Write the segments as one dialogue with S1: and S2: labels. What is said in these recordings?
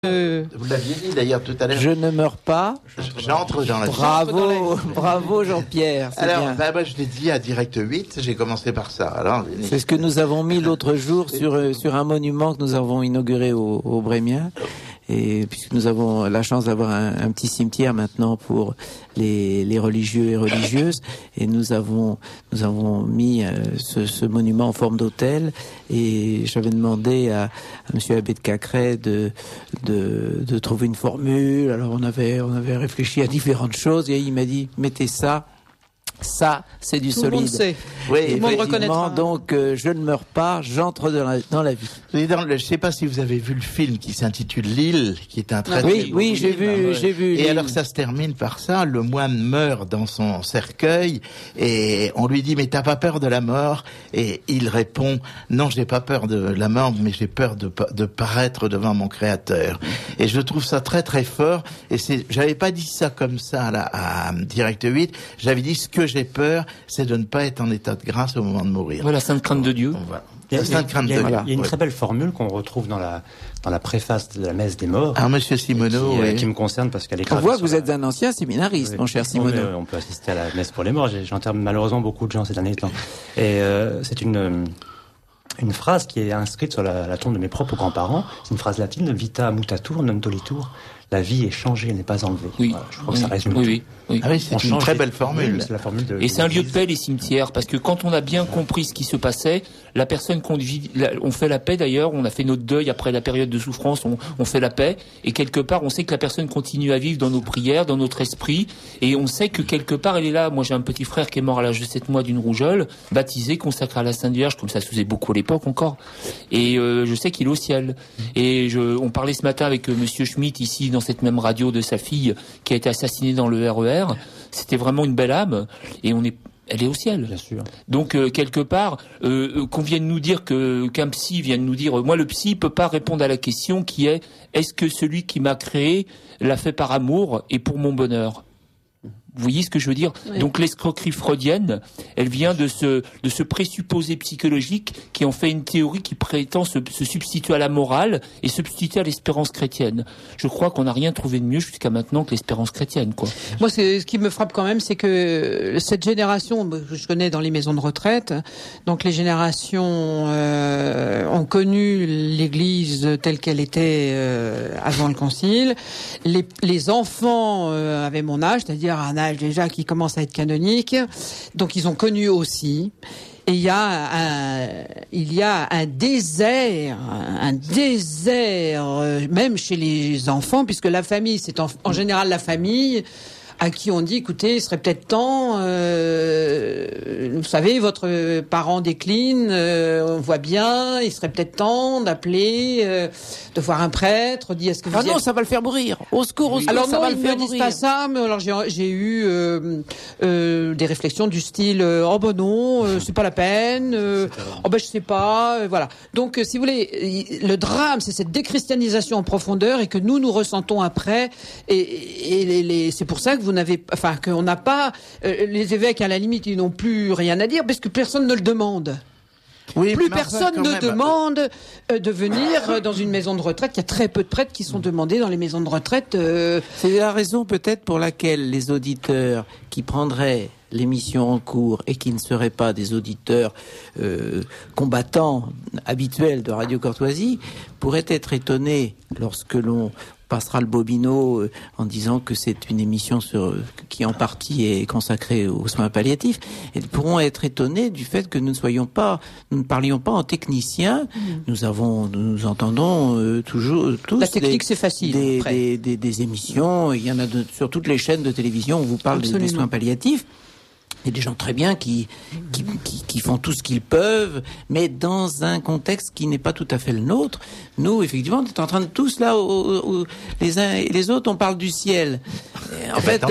S1: Vous l'aviez dit d'ailleurs tout à l'heure.
S2: Je ne meurs pas.
S1: J'entre dans la vie.
S2: Bravo Jean-Pierre.
S1: Alors, moi, je l'ai dit à Direct 8, j'ai commencé par ça. Alors,
S2: c'est ce que nous avons mis l'autre jour sur un monument que nous avons inauguré au Brémien. Et puisque nous avons la chance d'avoir un petit cimetière maintenant pour les religieux et religieuses, et nous avons mis ce monument en forme d'autel, et j'avais demandé à monsieur Abbé de Cacrès de trouver une formule. Alors on avait réfléchi à différentes choses, et il m'a dit mettez ça, c'est du solide.
S3: Tout le monde sait.
S1: Oui,
S3: tout le monde reconnaîtra.
S2: Donc, je ne meurs pas, j'entre dans la vie.
S1: Je ne sais pas si vous avez vu le film qui s'intitule L'île, qui est un très
S2: Oui, j'ai vu.
S1: Et alors, ça se termine par ça. Le moine meurt dans son cercueil et on lui dit, mais t'as pas peur de la mort? Et il répond, non, j'ai pas peur de la mort, mais j'ai peur de paraître devant mon créateur. Et je trouve ça très, très fort. Et j'avais pas dit ça comme ça, là, à Direct 8. J'avais dit, ce que j'ai peur, c'est de ne pas être en état de grâce au moment de mourir.
S4: Voilà, sainte crainte de Dieu.
S5: Il y a une très belle formule qu'on retrouve dans la préface de la messe des morts.
S1: Alors, monsieur Simoneau,
S5: qui me concerne parce qu'elle est
S2: on voit que vous êtes un ancien séminariste, mon cher Simoneau.
S5: On peut assister à la messe pour les morts. J'enterre malheureusement beaucoup de gens ces derniers temps. Et c'est une phrase qui est inscrite sur la tombe de mes propres grands-parents. C'est une phrase latine, vita mutatur non tolitur. La vie est changée, elle n'est pas enlevée.
S4: Oui.
S5: Voilà, je crois que ça résume
S4: tout.
S1: Ah oui, c'est une très belle formule.
S5: C'est la formule
S4: et c'est un lieu de paix, les cimetières, parce que quand on a bien compris ce qui se passait, la personne on fait la paix d'ailleurs, on a fait notre deuil après la période de souffrance, on fait la paix, et quelque part, on sait que la personne continue à vivre dans nos prières, dans notre esprit, et on sait que quelque part, elle est là. Moi, j'ai un petit frère qui est mort à l'âge de 7 mois d'une rougeole, baptisé, consacré à la Sainte Vierge, comme ça se faisait beaucoup à l'époque encore, et je sais qu'il est au ciel. Et on parlait ce matin avec monsieur Schmitt, ici, dans cette même radio, de sa fille, qui a été assassinée dans le RER. C'était vraiment une belle âme, et elle est au ciel.
S5: Bien sûr.
S4: Donc quelque part, qu'on vienne nous dire qu'un psy vienne nous dire, moi le psy peut pas répondre à la question qui est, est-ce que celui qui m'a créé l'a fait par amour et pour mon bonheur? Vous voyez ce que je veux dire? Oui. Donc l'escroquerie freudienne, elle vient de ce présupposé psychologique qui en fait une théorie qui prétend se substituer à la morale et substituer à l'espérance chrétienne. Je crois qu'on n'a rien trouvé de mieux jusqu'à maintenant que l'espérance chrétienne, quoi.
S3: Moi, ce qui me frappe quand même, c'est que cette génération, je connais dans les maisons de retraite, donc les générations ont connu l'Église telle qu'elle était avant le Concile. Les enfants avaient mon âge, c'est-à-dire un âge déjà qui commence à être canonique, donc ils ont connu aussi. Et il y a un désert, même chez les enfants, puisque la famille, c'est en général la famille à qui on dit, écoutez, il serait peut-être temps, vous savez, votre parent décline, on voit bien, il serait peut-être temps d'appeler, de voir un prêtre, dit, est-ce que vous
S2: non, ça va le faire mourir. Au secours,
S3: alors
S2: ça
S3: non,
S2: va
S3: ils
S2: le faire
S3: me disent
S2: mourir.
S3: pas ça, mais alors j'ai eu des réflexions du style, oh ben non, c'est pas la peine, oh ben je sais pas, voilà. Donc, si vous voulez, le drame, c'est cette déchristianisation en profondeur et que nous ressentons après, et c'est pour ça que qu'on n'a pas, les évêques à la limite, ils n'ont plus rien à dire parce que personne ne le demande.
S1: Oui,
S3: plus personne ne demande de venir dans une maison de retraite. Il y a très peu de prêtres qui sont demandés dans les maisons de retraite.
S2: C'est la raison peut-être pour laquelle les auditeurs qui prendraient l'émission en cours et qui ne seraient pas des auditeurs combattants habituels de Radio Courtoisie pourraient être étonnés lorsque l'on passera le bobino en disant que c'est une émission qui en partie est consacrée aux soins palliatifs, et pourront être étonnés du fait que nous ne parlions pas en techniciens. Nous entendons toujours tous
S3: la technique, c'est facile.
S2: Des émissions. Il y en a sur toutes les chaînes de télévision où on vous parle des soins palliatifs. Il y a des gens très bien qui font tout ce qu'ils peuvent, mais dans un contexte qui n'est pas tout à fait le nôtre. Nous, effectivement, on est en train de tous là, les uns et les autres, on parle du ciel. En fait,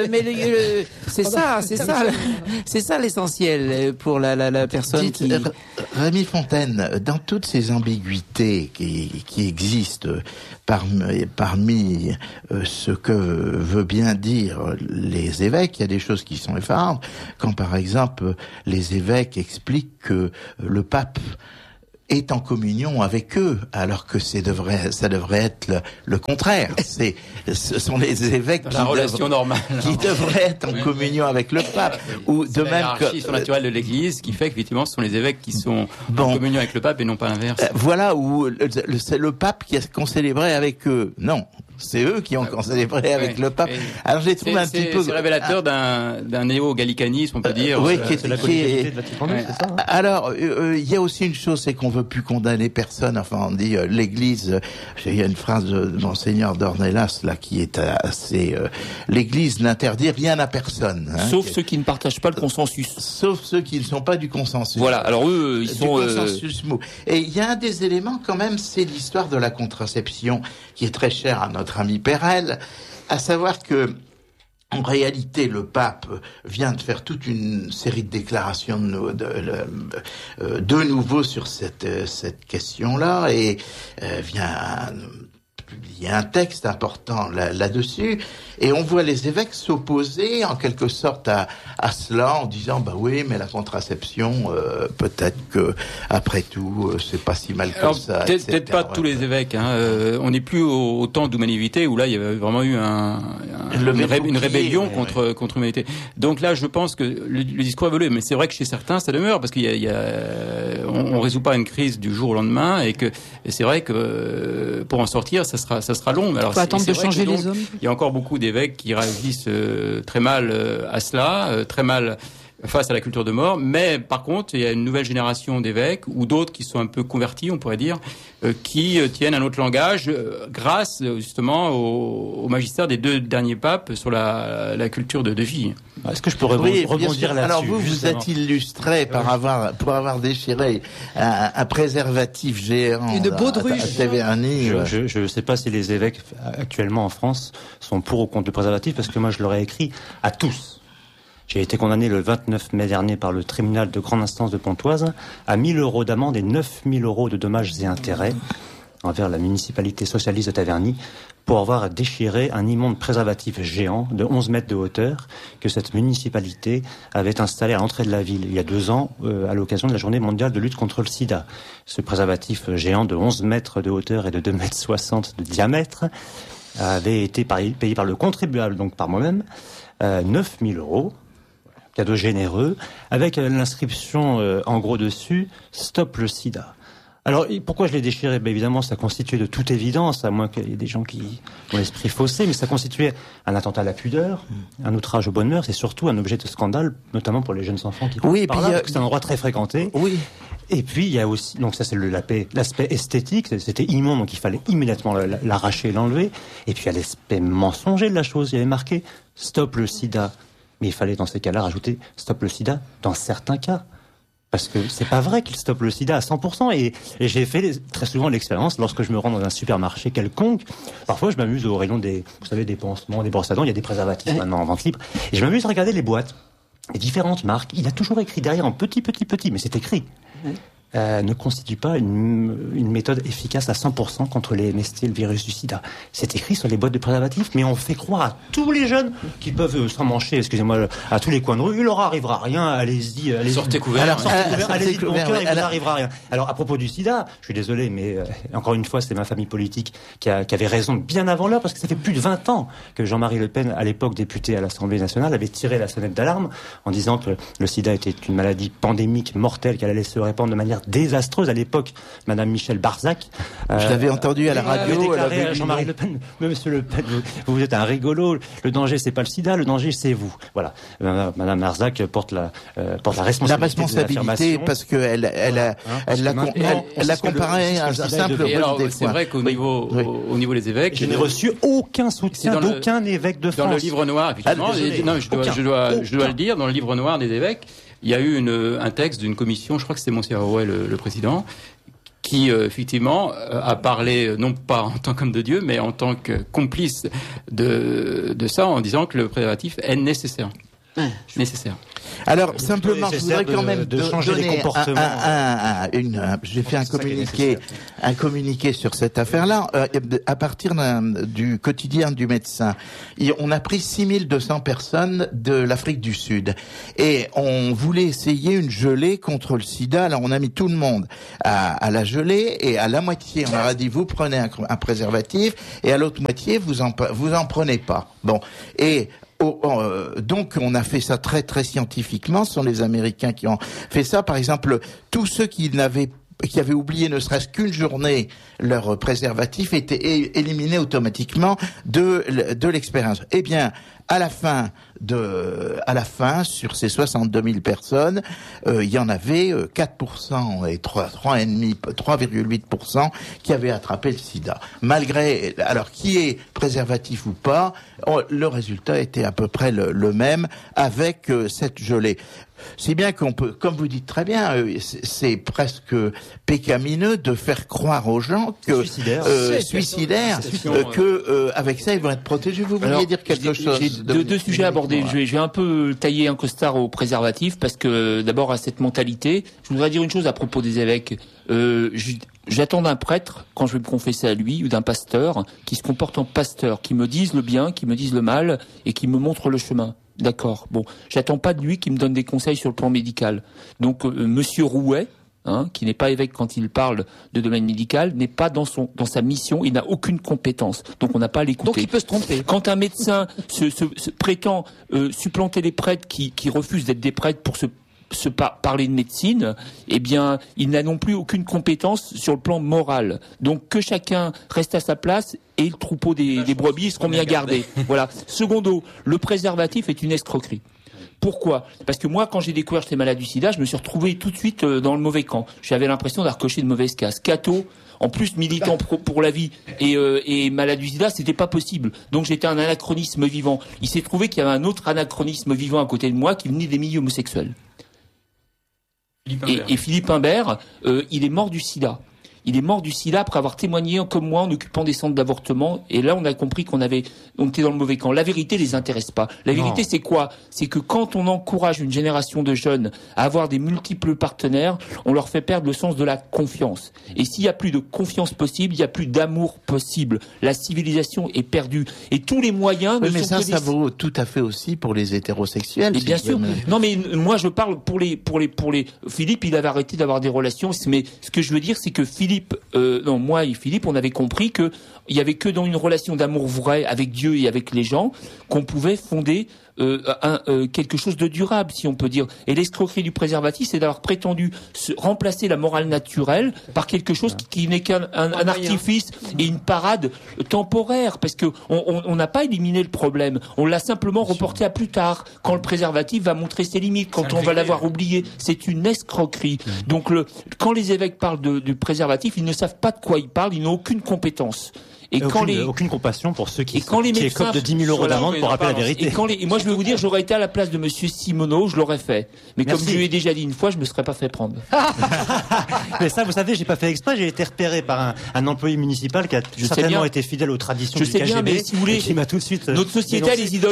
S2: c'est ça l'essentiel pour la personne qui.
S1: Rémi Fontaine, dans toutes ces ambiguïtés qui existent parmi ce que veut bien dire les évêques, il y a des choses qui sont effarantes. Quand par exemple les évêques expliquent que le pape est en communion avec eux, alors que ça devrait être le contraire. Ce sont les évêques
S6: qui
S1: devraient être en communion avec le pape. Ou de même
S6: que la hiérarchie surnaturelle de l'Église qui fait qu'effectivement ce sont les évêques qui sont en communion avec le pape et non pas l'inverse.
S1: Voilà où c'est le pape qu'on célébrait avec eux. Non. C'est eux qui ont célébré avec le pape. Alors j'ai trouvé un petit peu...
S6: C'est révélateur d'un néo-gallicanisme, on peut dire.
S1: Oui,
S5: c'est la collégialité de Vatican II, c'est ça, hein.
S1: Alors, il y a aussi une chose, c'est qu'on veut plus condamner personne. Enfin, on dit l'Église... Il y a une phrase de Monseigneur Dornelas, là, qui est assez... L'Église n'interdit rien à personne. Hein,
S4: sauf ceux qui ne partagent pas le consensus.
S1: Sauf ceux qui ne sont pas du consensus.
S4: Voilà, alors eux, ils sont...
S1: consensus mou. Et il y a un des éléments, quand même, c'est l'histoire de la contraception, qui est très chère à notre ami Perel, à savoir que en réalité, le pape vient de faire toute une série de déclarations de nouveau sur cette question-là et vient publier un texte important là-dessus. Et on voit les évêques s'opposer en quelque sorte à cela en disant bah oui, mais la contraception, peut-être que après tout, c'est pas si mal que ça.
S6: Peut-être pas tous les évêques. Hein. On n'est plus au temps d'humanité où là il y avait vraiment eu une rébellion contre l'humanité. Donc là, je pense que le discours a évolué, mais c'est vrai que chez certains, ça demeure parce on résout pas une crise du jour au lendemain et c'est vrai que pour en sortir, ça sera long. Alors,
S3: il faut attendre de changer les hommes.
S6: Il y a encore beaucoup d'évêques qui réagissent très mal à cela, très mal face à la culture de mort, mais par contre, il y a une nouvelle génération d'évêques, ou d'autres qui sont un peu convertis, on pourrait dire, qui tiennent un autre langage, grâce justement au magistère des deux derniers papes sur la culture de vie.
S5: Est-ce que je peux rebondir là-dessus?
S1: Alors vous êtes illustré pour avoir déchiré un préservatif géant.
S3: Une baudruche.
S5: Je ne sais pas si les évêques actuellement en France sont pour ou contre le préservatif, parce que moi je leur ai écrit à tous. J'ai été condamné le 29 mai dernier par le tribunal de grande instance de Pontoise à 1 000 € d'amende et 9 000 € de dommages et intérêts envers la municipalité socialiste de Taverny pour avoir déchiré un immonde préservatif géant de 11 mètres de hauteur que cette municipalité avait installé à l'entrée de la ville il y a 2 ans à l'occasion de la journée mondiale de lutte contre le sida. Ce préservatif géant de 11 mètres de hauteur et de 2,60 mètres de diamètre avait été payé par le contribuable, donc par moi-même, 9 000 €. Cadeau généreux, avec l'inscription en gros dessus « Stop le sida ». Alors, pourquoi je l'ai déchiré? Évidemment, ça constituait de toute évidence, à moins qu'il y ait des gens qui ont l'esprit faussé, mais ça constituait un attentat à la pudeur, un outrage aux bonnes mœurs, et surtout un objet de scandale, notamment pour les jeunes enfants qui passent par là, parce que c'est un endroit très fréquenté.
S1: Oui.
S5: Et puis, il y a aussi, donc ça c'est l'aspect esthétique, c'était immonde, donc il fallait immédiatement l'arracher et l'enlever. Et puis, il y a l'aspect mensonger de la chose, il y avait marqué « Stop le sida ». Mais il fallait dans ces cas-là rajouter « Stop le sida » dans certains cas. Parce que c'est pas vrai qu'il stoppe le sida à 100%. Et j'ai fait très souvent l'expérience lorsque je me rends dans un supermarché quelconque. Parfois, je m'amuse au rayon des pansements, des brosses à dents. Il y a des préservatifs maintenant en vente libre. Et je m'amuse à regarder les boîtes. Les différentes marques. Il y a toujours écrit derrière en petit, mais c'est écrit. Ne constitue pas une méthode efficace à 100% contre les MST, le virus du sida. C'est écrit sur les boîtes de préservatifs, mais on fait croire à tous les jeunes qui peuvent s'emmancher, excusez-moi, à tous les coins de rue, il leur arrivera rien, allez-y.
S6: Sortez couverts.
S5: Allez-y de bon cœur, il vous arrivera rien. Alors, à propos du sida, je suis désolé, mais encore une fois, c'est ma famille politique qui avait raison bien avant l'heure, parce que ça fait plus de 20 ans que Jean-Marie Le Pen, à l'époque député à l'Assemblée nationale, avait tiré la sonnette d'alarme en disant que le sida était une maladie pandémique mortelle, qu'elle allait se répandre de manière désastreuse. À l'époque, Madame Michel Barzac,
S1: je l'avais entendu à la radio,
S5: avait déclaré à Jean-Marie Le Pen, Monsieur Le Pen, vous êtes un rigolo, le danger c'est pas le sida, le danger c'est vous. Voilà. Madame Barzac porte la responsabilité
S1: parce que elle l'a comparé à un simple
S6: rhume. C'est vrai qu'au niveau des évêques,
S5: je n'ai reçu aucun soutien d'aucun évêque de France.
S6: Dans le livre noir, effectivement, je dois le dire, dans le livre noir des évêques, il y a eu un texte d'une commission, je crois que c'était Monseigneur Rouet, le président, qui effectivement a parlé non pas en tant qu'homme de Dieu, mais en tant que complice de ça, en disant que le préservatif est nécessaire. nécessaire.
S1: Alors simplement, je voudrais quand même
S5: de changer
S1: donner
S5: les comportements.
S1: J'ai fait un communiqué sur cette affaire-là à partir du quotidien du médecin. On a pris 6200 personnes de l'Afrique du Sud et on voulait essayer une gelée contre le sida. Alors on a mis tout le monde à la gelée et à la moitié on leur a dit vous prenez un préservatif et à l'autre moitié vous en prenez pas. Bon, et donc on a fait ça très très scientifiquement. Ce sont les Américains qui ont fait ça. Par exemple, tous ceux qui avaient oublié ne serait-ce qu'une journée leur préservatif étaient éliminés automatiquement de l'expérience. Eh bien, à la fin, sur ces 62 000 personnes, il y en avait 4% et 3,8% qui avaient attrapé le sida. Malgré, alors qui est préservatif ou pas, le résultat était à peu près le même avec cette gelée. Si bien qu'on peut, comme vous dites très bien, c'est presque pécamineux de faire croire aux gens que suicidaires que avec ça ils vont être protégés. Vous vouliez dire quelque chose?
S4: J'ai deux sujets abordés. Je vais un peu tailler un costard au préservatif parce que d'abord à cette mentalité, je voudrais dire une chose à propos des évêques. J'attends d'un prêtre, quand je vais me confesser à lui, ou d'un pasteur, qui se comporte en pasteur, qui me dise le bien, qui me dise le mal, et qui me montre le chemin. D'accord. Bon, j'attends pas de lui qui me donne des conseils sur le plan médical. Donc, Monsieur Rouet, qui n'est pas évêque quand il parle de domaine médical, n'est pas dans sa mission, il n'a aucune compétence. Donc on n'a pas à l'écouter.
S2: Donc il peut se tromper.
S4: Quand un médecin se prétend supplanter les prêtres qui refusent d'être des prêtres pour parler de médecine, eh bien, il n'a non plus aucune compétence sur le plan moral. Donc que chacun reste à sa place et le troupeau des brebis seront bien gardés. Voilà. Secondo, le préservatif est une escroquerie. Pourquoi ? Parce que moi, quand j'ai découvert que j'étais malade du sida, je me suis retrouvé tout de suite dans le mauvais camp. J'avais l'impression d'avoir coché de mauvaise case. Catho, en plus militant pour la vie et malade du sida, c'était pas possible. Donc j'étais un anachronisme vivant. Il s'est trouvé qu'il y avait un autre anachronisme vivant à côté de moi qui venait des milieux homosexuels. Et Philippe Imbert, il est mort du sida. Il est mort du sida après avoir témoigné comme moi en occupant des centres d'avortement. Et là, on a compris qu'on était dans le mauvais camp. La vérité les intéresse pas. La vérité, c'est quoi ? C'est que quand on encourage une génération de jeunes à avoir des multiples partenaires, on leur fait perdre le sens de la confiance. Et s'il y a plus de confiance possible, il y a plus d'amour possible. La civilisation est perdue. Et tous les moyens ne sont que
S1: ça vaut tout à fait aussi pour les hétérosexuels.
S4: Et bien sûr. Non, mais moi, je parle pour les. Philippe, il avait arrêté d'avoir des relations. Mais ce que je veux dire, c'est que Philippe, moi et Philippe, on avait compris que il y avait que dans une relation d'amour vrai avec Dieu et avec les gens qu'on pouvait fonder quelque chose de durable, si on peut dire. Et l'escroquerie du préservatif, c'est d'avoir prétendu remplacer la morale naturelle par quelque chose qui n'est qu'un artifice et une parade temporaire, parce que on n'a pas éliminé le problème, on l'a simplement reporté à plus tard, quand le préservatif va montrer ses limites, quand on va l'avoir oublié. C'est une escroquerie. Donc quand les évêques parlent du préservatif, ils ne savent pas de quoi ils parlent, ils n'ont aucune compétence.
S5: Et aucune compassion pour ceux qui écopent de 10 000 € d'amende pour rappeler la vérité.
S4: Et moi, je vais vous dire, j'aurais été à la place de Monsieur Simoneau, je l'aurais fait. Mais comme je lui ai déjà dit une fois, je me serais pas fait prendre.
S5: Mais ça, vous savez, j'ai pas fait exprès, j'ai été repéré par un employé municipal qui a certainement été fidèle aux traditions du KGB.
S4: Bien, mais si vous voulez,
S5: qui m'a tout de suite.
S4: Notre société a les idoles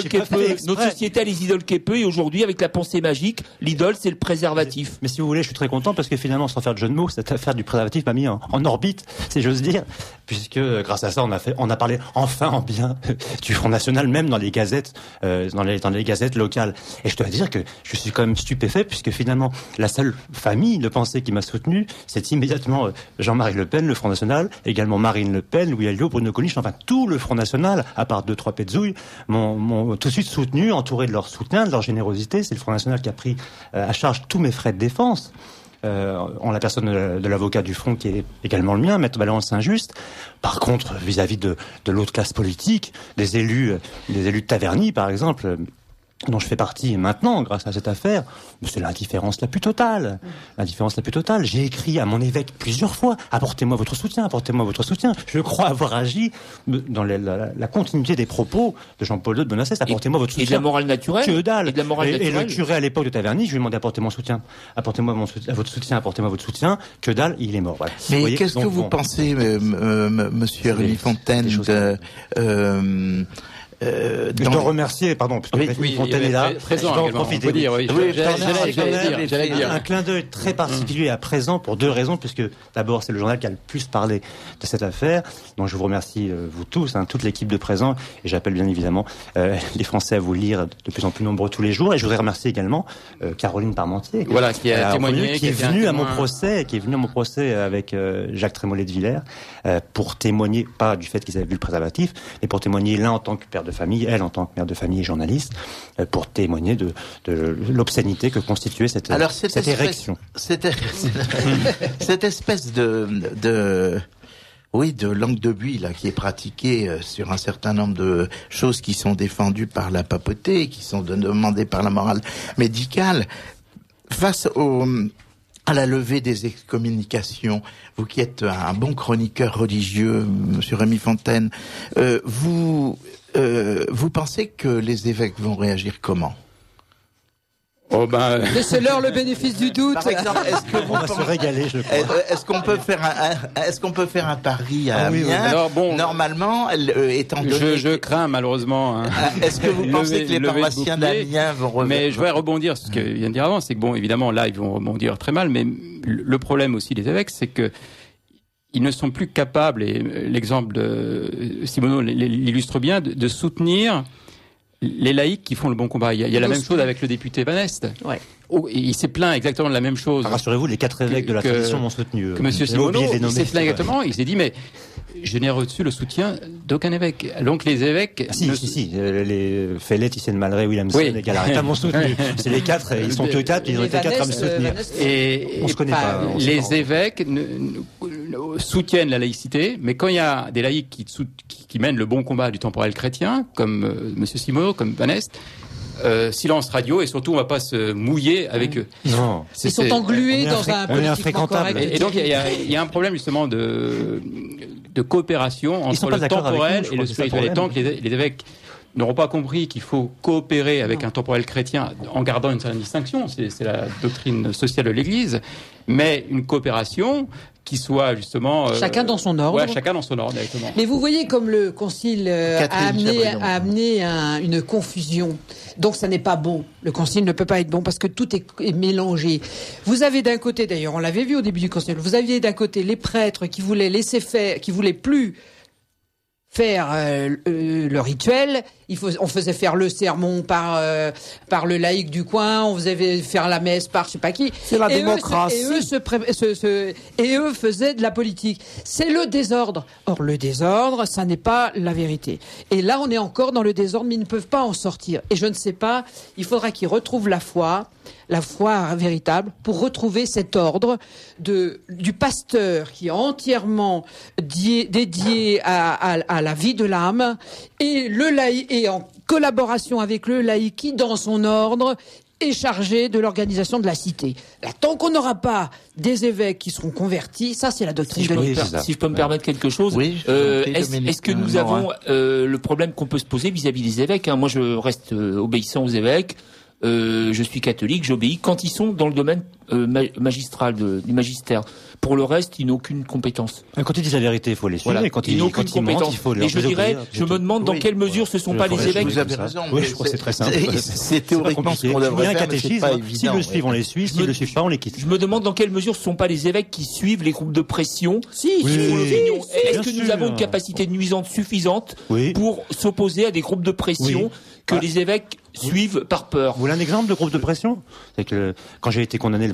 S4: qu'elle peut, et aujourd'hui, avec la pensée magique, l'idole, c'est le préservatif.
S5: Mais si vous voulez, je suis très content parce que finalement, sans faire de jeu de mots, cette affaire du préservatif m'a mis en orbite, si j'ose dire, puisque grâce à ça, on a parlé enfin en bien du Front National, même dans les gazettes, dans les gazettes locales. Et je dois dire que je suis quand même stupéfait, puisque finalement, la seule famille de pensée qui m'a soutenu, c'est immédiatement Jean-Marie Le Pen, le Front National, également Marine Le Pen, Louis Alliot, Bruno Gollnisch, enfin tout le Front National, à part 2-3 pétzouilles, m'ont tout de suite soutenu, entouré de leur soutien, de leur générosité. C'est le Front National qui a pris à charge tous mes frais de défense. En la personne de l'avocat du Front qui est également le mien, Maître Valence Saint-Just. Par contre, vis-à-vis de l'autre classe politique, des élus de Taverny, par exemple, dont je fais partie maintenant grâce à cette affaire, c'est l'indifférence la plus totale. J'ai écrit à mon évêque plusieurs fois, apportez-moi votre soutien. Je crois avoir agi dans la continuité des propos de Jean-Paul II de Bonassès, apportez-moi votre soutien.
S4: Et de la morale naturelle.
S5: Que dalle.
S4: Et de la morale naturelle.
S5: Et le curé à l'époque de Taverny, je lui ai demandé apportez-moi votre soutien. Que dalle, il est mort. Voilà.
S1: Mais qu'est-ce que vous pensez, monsieur Rémy Fontaine,
S5: Je dois remercier, pardon, parce que Fontaine est là.
S6: Présent,
S5: je vais en profiter.
S6: J'allais dire.
S5: Un clin d'œil très particulier à présent pour deux raisons, puisque d'abord c'est le journal qui a le plus parlé de cette affaire. Donc je vous remercie vous tous, toute l'équipe de Présent, et j'appelle bien évidemment les Français à vous lire de plus en plus nombreux tous les jours. Et je voudrais remercier également Caroline Parmentier,
S6: qui a témoigné,
S5: qui est venue à mon procès avec Jacques Trémollet de Villers pour témoigner, pas du fait qu'ils avaient vu le préservatif, mais pour témoigner l'un en tant que père de famille, elle en tant que mère de famille et journaliste, pour témoigner de l'obscénité que constituait cette érection.
S1: Cette espèce de langue de buis là qui est pratiquée sur un certain nombre de choses qui sont défendues par la papauté, qui sont demandées par la morale médicale, face à la levée des excommunications, vous qui êtes un bon chroniqueur religieux, Monsieur Rémy Fontaine, vous pensez que les évêques vont réagir comment ?
S3: Laissez-leur le bénéfice du doute.
S1: Par exemple,
S5: on va se régaler, je crois.
S1: Est-ce qu'on peut faire un pari à Amiens?
S6: Alors,
S1: normalement, étant donné...
S6: Je crains malheureusement.
S1: Est-ce que vous pensez que les paroissiens d'Amiens vont revenir? Mais
S6: je voudrais rebondir sur ce qu'il vient de dire avant, c'est que évidemment là ils vont rebondir très mal, mais le problème aussi des évêques, c'est que ils ne sont plus capables, et l'exemple de Simoneau l'illustre bien, de soutenir les laïcs qui font le bon combat. Il y a la même chose avec le député Van Est.
S3: Ouais.
S6: Il s'est plaint exactement de la même chose.
S5: Rassurez-vous, les 4 évêques de la tradition m'ont soutenu.
S6: Que Monsieur Simoneau, il s'est plaint exactement. Il s'est dit, mais je n'ai reçu le soutien d'aucun évêque. Donc les évêques...
S5: Si. Les Fellet, Thyssen Malray, Williamson et Galaretta m'ont soutenu. C'est les 4, ils sont que 4, ils ont été 4 à me soutenir.
S6: On se connaît pas. Les évêques soutiennent la laïcité, mais quand il y a des laïcs qui mènent le bon combat du temporel chrétien, comme Monsieur Simoneau, comme Van Est, silence radio, et surtout on va pas se mouiller avec eux.
S5: Non.
S3: Ils sont englués dans un politiquement correct.
S6: Et donc il y a un problème justement de coopération entre le temporel et le spirituel. Et tant que les évêques n'auront pas compris qu'il faut coopérer avec un temporel chrétien en gardant une certaine distinction, c'est la doctrine sociale de l'Église, mais une coopération qui soit justement...
S3: chacun dans son ordre.
S6: Ouais, chacun dans son ordre, exactement.
S3: Mais vous voyez comme le Concile a amené une confusion. Donc ça n'est pas bon. Le Concile ne peut pas être bon parce que tout est mélangé. Vous avez d'un côté, d'ailleurs, on l'avait vu au début du Concile, vous aviez d'un côté les prêtres qui voulaient laisser faire, qui voulaient plus faire le rituel. On faisait faire le sermon par le laïc du coin, on faisait faire la messe par je sais pas qui.
S2: C'est la démocratie.
S3: Et eux faisaient de la politique. C'est le désordre. Or, le désordre, ça n'est pas la vérité. Et là, on est encore dans le désordre, mais ils ne peuvent pas en sortir. Et je ne sais pas, il faudra qu'ils retrouvent la foi véritable, pour retrouver cet ordre du pasteur qui est entièrement dédié à la vie de l'âme, et le laïc, et en collaboration avec le laïc qui, dans son ordre, est chargé de l'organisation de la cité. Là, tant qu'on n'aura pas des évêques qui seront convertis, ça c'est la doctrine de l'Église.
S4: Si je peux me permettre quelque chose, est-ce que nous avons le problème qu'on peut se poser vis-à-vis des évêques, Moi je reste obéissant aux évêques. Je suis catholique, j'obéis quand ils sont dans le domaine magistral du magistère. Pour le reste, ils n'ont aucune compétence.
S5: Quand ils disent la vérité, il faut les suivre.
S4: Voilà.
S5: Et quand ils mentent, il faut les obéir.
S4: Je me demande dans quelle mesure ce ne sont pas les évêques.
S1: Vous avez raison.
S5: Oui, je crois que c'est très simple.
S1: C'est théoriquement ce qu'on devrait faire, mais c'est pas évident.
S5: S'ils le suivent, on les suit. S'ils le suivent pas, on les quitte.
S4: Je me demande dans quelle mesure ce ne sont pas les évêques qui suivent les groupes de pression. Est-ce que nous avons une capacité nuisante suffisante pour s'opposer à des groupes de pression que les évêques suivent par peur?
S5: Vous voulez un exemple de groupe de pression? C'est que quand j'ai été condamné le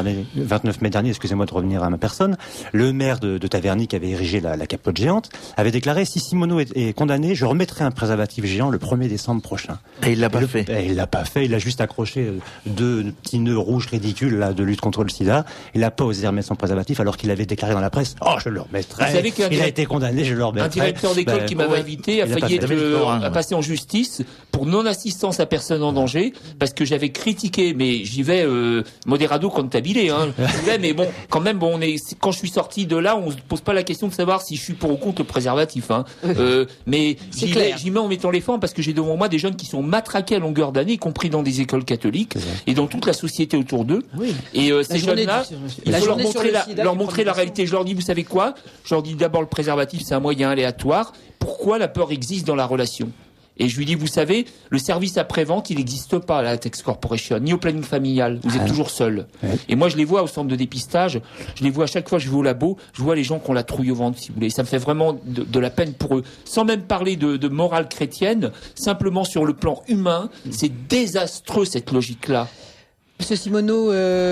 S5: 29 mai dernier, excusez-moi de revenir à ma personne, le maire de Taverny qui avait érigé la capote géante avait déclaré: si Simoneau est condamné, je remettrai un préservatif géant le 1er décembre prochain.
S1: Et il l'a pas fait.
S5: Il l'a pas fait. Il a juste accroché 2 petits nœuds rouges ridicules là de lutte contre le sida. Il n'a pas osé remettre son préservatif alors qu'il avait déclaré dans la presse: oh, je le remettrai. Vous savez il a été condamné, je le remettrai.
S4: Un directeur d'école qui m'avait invité a failli être passer en justice pour non-assistance à personne en danger, parce que j'avais critiqué, mais j'y vais modérado cantabile, mais bon, quand même, quand je suis sorti de là, on se pose pas la question de savoir si je suis pour ou contre le préservatif, mais j'y mets en mettant les formes, parce que j'ai devant moi des jeunes qui sont matraqués à longueur d'année, y compris dans des écoles catholiques et dans toute la société autour d'eux. Et ces jeunes-là, il faut leur montrer la réalité. Je leur dis, vous savez quoi? Je leur dis d'abord, le préservatif, c'est un moyen aléatoire. Pourquoi la peur existe dans la relation? Et je lui dis, vous savez, le service après-vente, il n'existe pas à la Latex Corporation, ni au planning familial. Vous êtes toujours seul. Ouais. Et moi, je les vois au centre de dépistage. Je les vois à chaque fois que je vais au labo. Je vois les gens qui ont la trouille au ventre, si vous voulez. Ça me fait vraiment de la peine pour eux. Sans même parler de morale chrétienne, simplement sur le plan humain, c'est désastreux, cette logique-là.
S3: Monsieur Simoneau,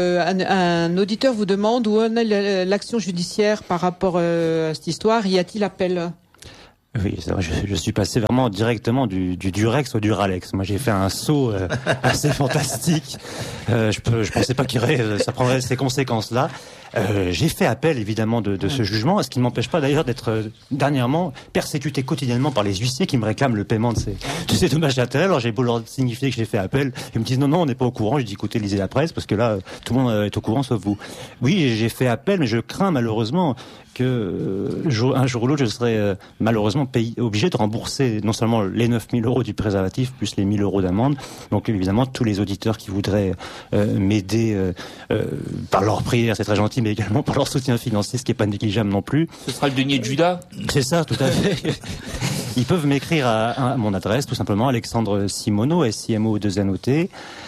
S3: un auditeur vous demande où en est l'action judiciaire par rapport à cette histoire. Y a-t-il appel ?
S5: Oui, je suis passé vraiment directement du Durex au Duralex. Moi, j'ai fait un saut assez fantastique. Je pensais pas ça prendrait ces conséquences-là. J'ai fait appel évidemment de ce jugement, ce qui ne m'empêche pas d'ailleurs d'être dernièrement persécuté quotidiennement par les huissiers qui me réclament le paiement de ces dommages d'intérêt. Alors j'ai beau leur signifier que j'ai fait appel, ils me disent non, on n'est pas au courant. Je dis écoutez, lisez la presse parce que là tout le monde est au courant sauf vous. Oui, j'ai fait appel, mais je crains malheureusement que un jour ou l'autre je serai malheureusement obligé de rembourser non seulement les 9 000 € du préservatif plus les 1 000 € d'amende. Donc évidemment tous les auditeurs qui voudraient m'aider par leur prière, c'est très gentil, mais également par leur soutien financier, ce qui n'est pas négligeable non plus.
S4: Ce sera le denier de Judas.
S5: C'est ça, tout à fait. Ils peuvent m'écrire à mon adresse, tout simplement, Alexandre Simoneau, SIMO2NOT,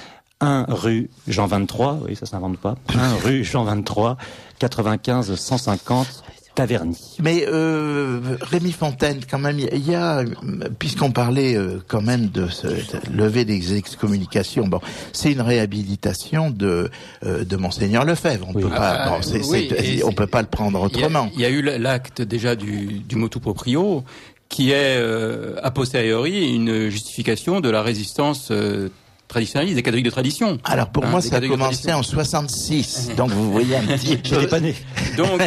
S5: 1 rue Jean 23, oui, ça s'invente pas, 1 rue Jean 23, 95 150, Taverny.
S1: Mais Rémi Fontaine, quand même, il y a, puisqu'on parlait quand même de lever des excommunications, bon, c'est une réhabilitation de Monseigneur Lefebvre. On peut pas, on peut pas le prendre autrement.
S6: Il y a eu l'acte déjà du motu proprio qui est a posteriori une justification de la résistance traditionnaliste, des catholiques de tradition.
S1: Alors pour moi, ça a commencé en 66, donc vous voyez un petit peu.
S5: J'étais pas né.
S6: Donc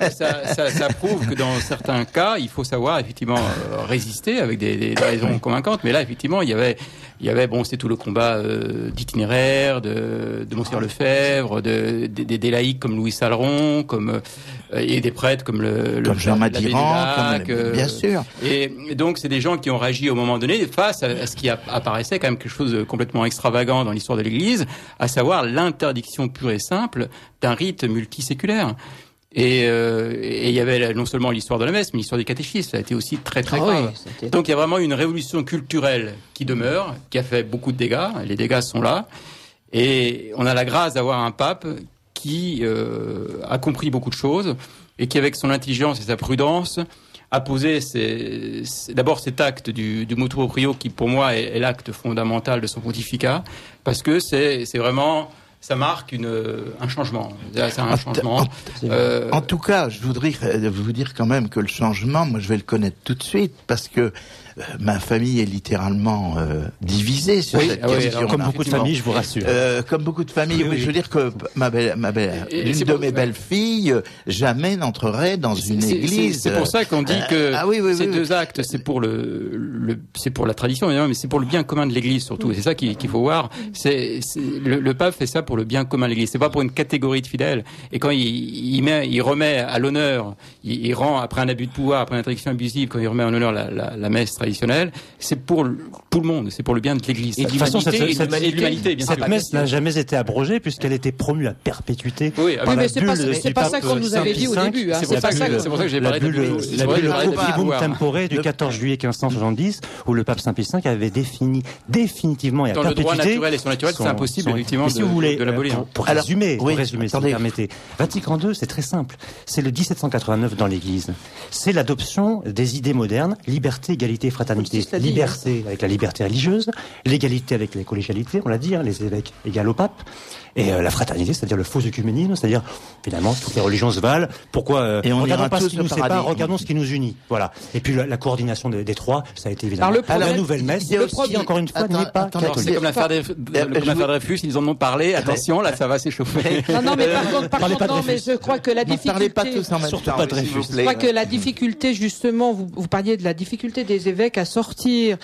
S6: ça prouve que dans certains cas, il faut savoir effectivement résister avec des raisons convaincantes. Mais là, effectivement, il y avait bon, c'est tout le combat d'itinéraire, de Monseigneur Lefebvre, des laïcs comme Louis Saleron, et des prêtres comme
S1: comme Jean Madiran, bien sûr.
S6: Et donc c'est des gens qui ont réagi au moment donné face à ce qui apparaissait quand même quelque chose de complètement extravagant dans l'histoire de l'Église, à savoir l'interdiction pure et simple d'un rite multiséculaire. Et il y avait non seulement l'histoire de la messe, mais l'histoire du catéchisme. Ça a été aussi très très grave. Oui, donc il y a vraiment une révolution culturelle qui demeure, qui a fait beaucoup de dégâts. Les dégâts sont là. Et on a la grâce d'avoir un pape qui a compris beaucoup de choses et qui, avec son intelligence et sa prudence, a posé d'abord cet acte du motu proprio qui, pour moi, est l'acte fondamental de son pontificat, parce que c'est vraiment... Ça marque un changement. C'est un changement.
S1: En tout cas, je voudrais vous dire quand même que le changement, moi, je vais le connaître tout de suite, parce que ma famille est littéralement divisée sur cette question.
S5: Comme beaucoup de familles, je vous rassure.
S1: Comme beaucoup de familles, oui. Je veux dire que l'une de mes belles-filles jamais n'entrerait dans une église.
S6: C'est pour ça qu'on dit que ces deux actes, c'est pour c'est pour la tradition, mais c'est pour le bien commun de l'Église surtout. Et c'est ça qu'il faut voir. Le pape fait ça pour le bien commun de l'Église. C'est pas pour une catégorie de fidèles. Et quand il remet à l'honneur, il rend après un abus de pouvoir, après une interdiction abusive, quand il remet en honneur la messe traditionnelle, c'est pour tout le monde, c'est pour le bien de l'Église.
S5: Et de toute façon, l'humanité, bien sûr. Cette messe n'a jamais été abrogée puisqu'elle était promue à perpétuité.
S3: Oui, mais c'est pas ça qu'on nous avait dit au début.
S6: C'est pour ça que j'ai parlé de
S5: la bulle Optimum Tempore du 14 juillet 1570, où le pape Saint Pie V avait défini définitivement et à perpétuité.
S6: Dans le droit naturel et surnaturel, c'est impossible effectivement de l'abolir.
S5: Pour résumer, si vous permettez, Vatican II, c'est très simple. C'est le 1789 dans l'Église. C'est l'adoption des idées modernes, liberté, égalité, fraternité. Liberté avec la liberté religieuse, l'égalité avec les collégialités, on l'a dit, les évêques égales au pape, et la fraternité, c'est-à-dire le faux œcuménisme, c'est-à-dire, finalement, toutes les religions se valent. Pourquoi regardons pas ce qui nous sépare, regardons ce qui nous unit. Voilà. Et puis la coordination des trois, ça a été évidemment la nouvelle messe, qui, encore une fois, n'est pas catholique.
S6: C'est comme l'affaire de Dreyfus, ils en ont parlé, attention, là, ça va s'échauffer.
S3: Non, mais par contre, mais je crois que la difficulté...
S1: Parlez pas tous en même temps,
S3: pas Dreyfus. Je crois que la difficulté, justement, vous parliez de la difficulté des évêques à sortir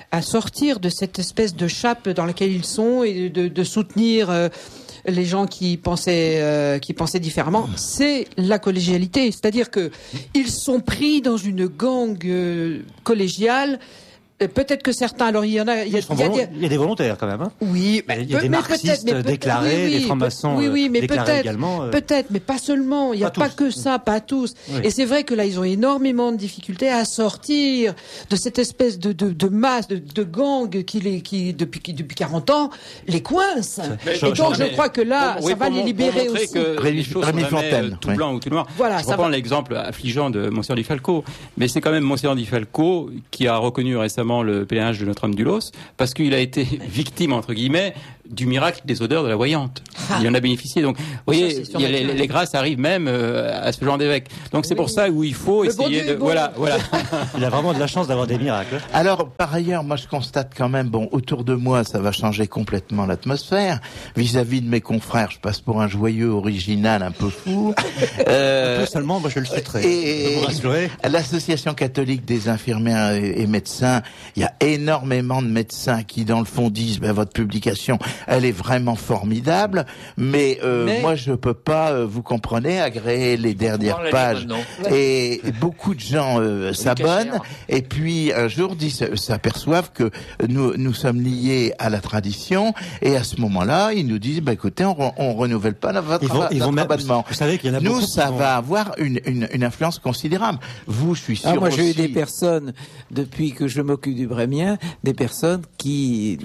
S3: de cette espèce de chape dans laquelle ils sont et de soutenir les gens qui pensaient différemment, c'est la collégialité. C'est-à-dire que ils sont pris dans une gangue collégiale peut-être que certains, alors il y
S5: a des volontaires quand même. Hein.
S3: Oui,
S5: il y a des marxistes déclarés, des francs-maçons déclarés également.
S3: Peut-être, mais pas seulement. Il n'y a pas que ça, pas tous. Oui. Et c'est vrai que là, ils ont énormément de difficultés à sortir de cette espèce de masse, de gang qui depuis 40 ans, les coince. Et donc, je crois que là, ça va les libérer aussi.
S6: Les choses sont jamais tout blanc ou tout noir.
S3: Voilà,
S6: je reprends l'exemple affligeant de Monseigneur Di Falco, mais c'est quand même Monseigneur Di Falco qui a reconnu récemment le pèlerinage de Notre-Dame-du-Los parce qu'il a été victime, entre guillemets, du miracle des odeurs de la voyante. Il en a bénéficié. Donc, vous voyez, les grâces arrivent même à ce genre d'évêque. Donc, c'est pour ça où il faut essayer de... Voilà.
S5: Il a vraiment de la chance d'avoir des miracles.
S1: Alors, par ailleurs, moi, je constate quand même, autour de moi, ça va changer complètement l'atmosphère. Vis-à-vis de mes confrères, je passe pour un joyeux original un peu fou.
S5: Un peu seulement, moi, je le souhaiterais.
S1: Et l'Association catholique des infirmières et médecins, il y a énormément de médecins qui, dans le fond, disent, votre publication, elle est vraiment formidable, mais moi je peux pas, vous comprenez, agréer les dernières pages. Et beaucoup de gens s'abonnent et puis un jour s'aperçoivent que nous sommes liés à la tradition et à ce moment-là ils nous disent écoutez, on renouvelle pas notre abonnement.
S5: Vous savez qu'il y en a
S1: nous ça va avoir une influence considérable. Vous, je suis sûr.
S2: Moi j'ai eu des personnes depuis que je m'occupe du Brémien, des personnes qui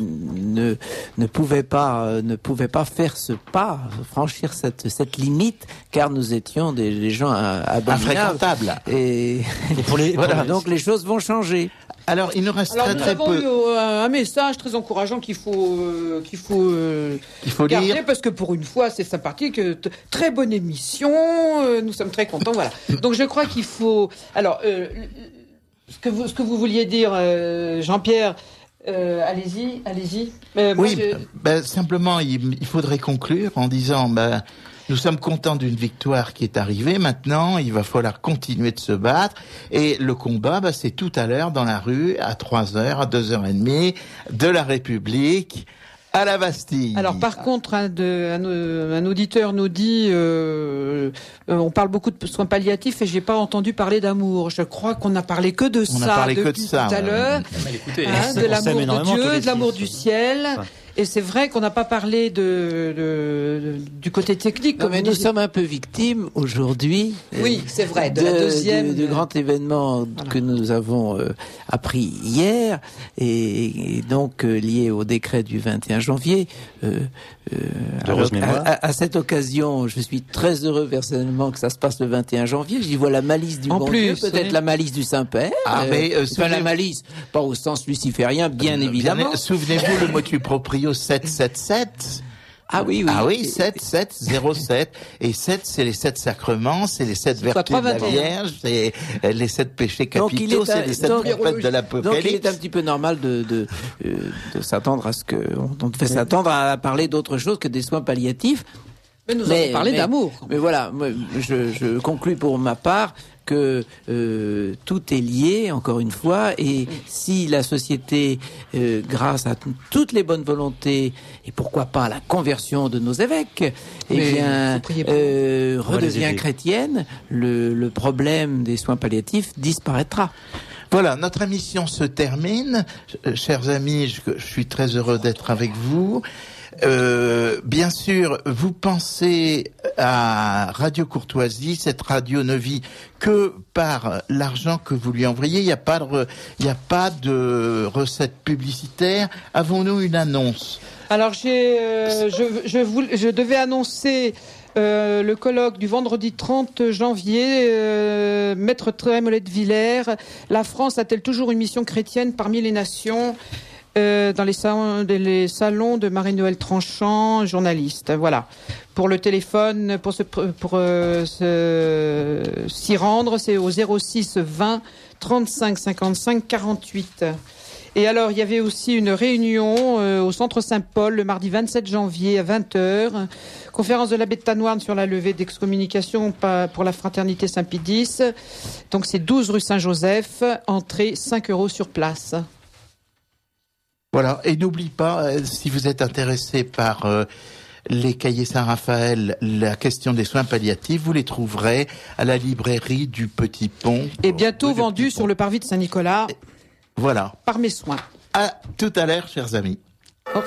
S2: ne pouvaient pas faire ce pas, franchir cette limite, car nous étions des gens
S1: infréquentables.
S2: Et donc les choses vont changer.
S1: Alors, il nous reste très peu.
S3: Nous avons eu un message très encourageant qu'il faut garder,
S1: lire.
S3: parce que pour une fois, c'est sympathique. Très bonne émission. Nous sommes très contents. Voilà. Donc, je crois qu'il faut. Alors, ce que vous vouliez dire, Jean-Pierre. Allez-y.
S1: Simplement, il faudrait conclure en disant, nous sommes contents d'une victoire qui est arrivée. Maintenant, il va falloir continuer de se battre. Et le combat, c'est tout à l'heure dans la rue, à 3h, à 2h30, de la République, à la Bastille.
S3: Alors, par contre, un auditeur nous dit, on parle beaucoup de soins palliatifs et j'ai pas entendu parler d'amour. Je crois qu'on a parlé que de ça depuis tout à l'heure. De l'amour de Dieu, de l'amour du ciel. Et c'est vrai qu'on n'a pas parlé du côté technique.
S2: Non, mais nous sommes un peu victimes aujourd'hui.
S3: Oui, c'est vrai. De la deuxième.
S2: Du grand événement que nous avons appris hier et donc lié au décret du 21 janvier. À cette occasion, je suis très heureux personnellement que ça se passe le 21 janvier. J'y vois la malice du bon Dieu, peut-être la malice du Saint-Père. La malice, pas au sens luciférien, bien évidemment.
S1: Souvenez-vous le motu proprio 777.
S2: Ah oui.
S1: 7707. Et 7, c'est les 7 sacrements, c'est les 7 vertus de la Vierge, c'est les 7 péchés capitaux, c'est les 7 prophètes de l'Apocalypse.
S2: Donc il est un petit peu normal de s'attendre à on devait s'attendre à parler d'autre chose que des soins palliatifs.
S3: Mais nous avons parlé d'amour.
S2: Mais voilà, moi, je conclus pour ma part que tout est lié, encore une fois, et si la société, grâce à toutes les bonnes volontés, et pourquoi pas à la conversion de nos évêques, redevient chrétienne, le problème des soins palliatifs disparaîtra.
S1: Voilà, notre émission se termine. Chers amis, je suis très heureux d'être avec vous. Bien sûr, vous pensez à Radio Courtoisie, cette radio ne vit que par l'argent que vous lui envoyez. Il n'y a pas de recette publicitaire. Avons-nous une annonce?
S3: Alors je devais annoncer le colloque du vendredi 30 janvier, Maître Trémollet de Villers. La France a-t-elle toujours une mission chrétienne parmi les nations? Dans les salons de Marie-Noël Tranchant, journaliste. Voilà. Pour le téléphone, pour s'y rendre, c'est au 06 20 35 55 48. Et alors, il y avait aussi une réunion au Centre Saint-Paul le mardi 27 janvier à 20h. Conférence de l'abbé de Tanoirne sur la levée d'excommunication pour la fraternité Saint-Pie X. Donc, c'est 12 rue Saint-Joseph. Entrée 5 € sur place.
S1: Voilà, et n'oublie pas, si vous êtes intéressé par les cahiers Saint-Raphaël, la question des soins palliatifs, vous les trouverez à la librairie du Petit Pont.
S3: Et bientôt vendus sur le parvis de Saint-Nicolas.
S1: Voilà.
S3: Par mes soins.
S1: À tout à l'heure, chers amis.